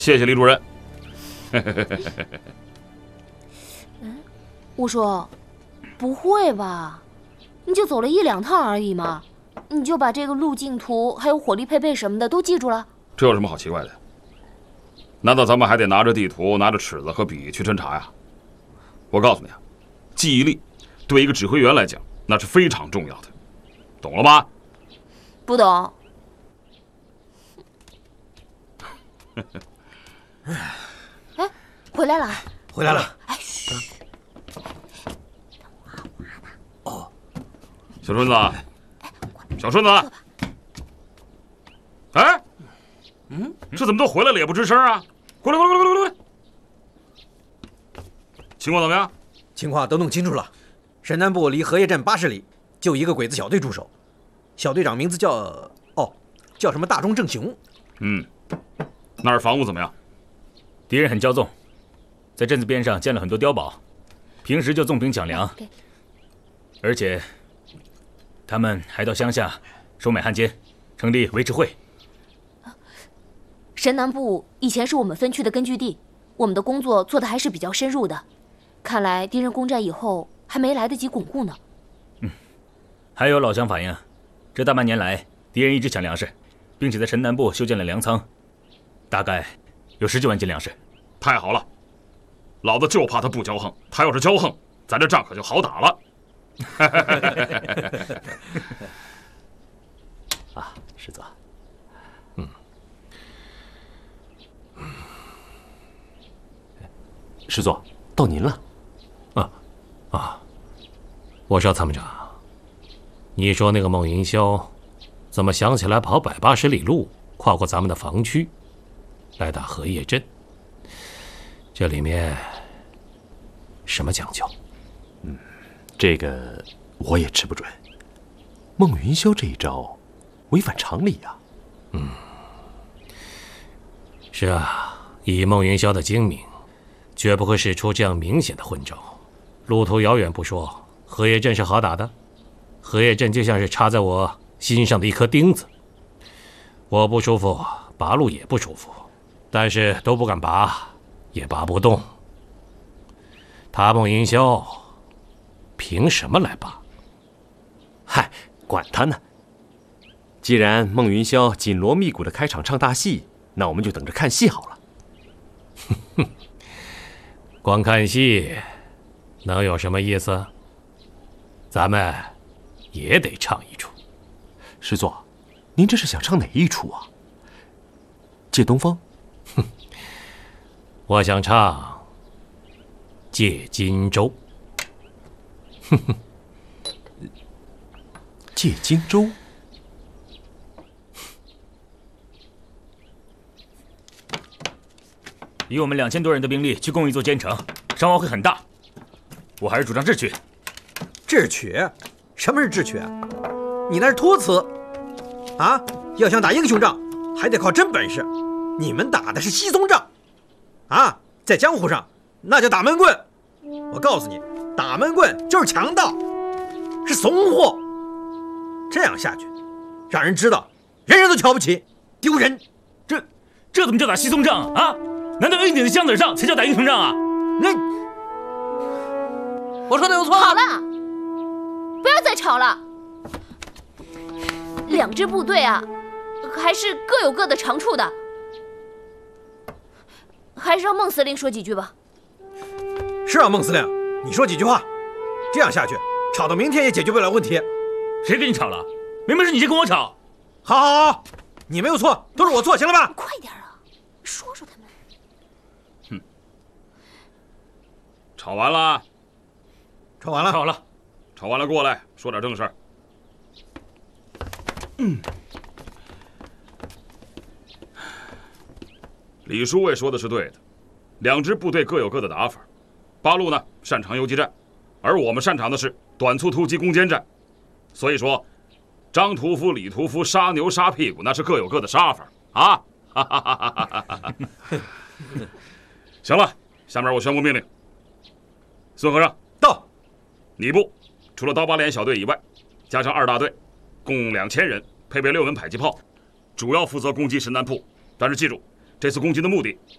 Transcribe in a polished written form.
谢谢李主任。 我说，不会吧？你就走了1、2趟而已嘛，你就把这个路径图还有火力配备什么的都记住了？ 这有什么好奇怪的？难道咱们还得拿着地图、拿着尺子和笔去侦查呀？我告诉你啊，记忆力对一个指挥员来讲那是非常重要的，懂了吗？ 不懂。哎，回来了。 回来了。 哎，嘘。 哦，小顺子，小顺子，哎，这怎么都回来了也不吱声啊？过来，过来，过来，过来！情况怎么样？ 情况都弄清楚了。神南部离荷叶镇80里，就一个鬼子小队驻守。小队长名字叫什么大钟正雄。 那儿防务怎么样？ 敌人很骄纵，在镇子边上建了很多碉堡，平时就纵兵抢粮，而且他们还到乡下收买汉奸，成立维持会。 神南部以前是我们分区的根据地，我们的工作做得还是比较深入的。看来敌人攻占以后还没来得及巩固呢。 还有老乡反映，这大半年来敌人一直抢粮食，并且在神南部修建了粮仓，大概有10几万斤粮食。 太好了，老子就怕他不骄横，他要是骄横，咱这仗可就好打了。 啊，师座，师座，到您了。 我说参谋长，你说那个孟云霄，怎么想起来跑180里路，跨过咱们的防区，来打荷叶镇？这里面什么讲究？ 这个我也吃不准。孟云霄这一招违反常理呀。 是啊，以孟云霄的精明，绝不会使出这样明显的混招。路途遥远不说，荷叶镇是好打的，荷叶镇就像是插在我心上的一颗钉子。我不舒服，拔路也不舒服，但是都不敢拔，也拔不动。他孟云霄凭什么来拔？ 嗨，管他呢！既然孟云霄紧锣密鼓的开场唱大戏，那我们就等着看戏好了。 光看戏能有什么意思？咱们也得唱一出。 师座，您这是想唱哪一出啊？借东风？ 我想唱借荆州。 借荆州？ 以我们2000多人的兵力去攻一座坚城，伤亡会很大。我还是主张智取。 智取？什么是智取？你那是托词啊！要想打英雄仗，还得靠真本事。你们打的是稀松仗啊！在江湖上，那叫打闷棍。我告诉你，打闷棍就是强盗，是怂货。这样下去，让人知道，人人都瞧不起，丢人。 这怎么叫打稀松仗啊？难道摁你的箱子上才叫打英雄仗啊？ 我说的有错？ 好了，不要再吵了。2支部队啊，还是各有各的长处的。还是让孟司令说几句吧。 是啊，孟司令，你说几句话。这样下去，吵到明天也解决不了问题。 谁跟你吵了？明明是你先跟我吵。 好，你没有错，都是我错，行了吧？ 快点啊，说说他们。 吵完了。 吵完了， 好了， 吵完了，过来说点正事儿。李书尉说的是对的，2支部队各有各的打法。八路呢擅长游击战，而我们擅长的是短促突击攻坚战。所以说，张屠夫、李屠夫杀牛杀屁股，那是各有各的杀法啊！行了，下面我宣布命令：孙和尚到。 你部除了刀疤连小队以外，加上2大队，共2000人，配备6门迫击炮，主要负责攻击神南铺。但是记住，这次攻击的目的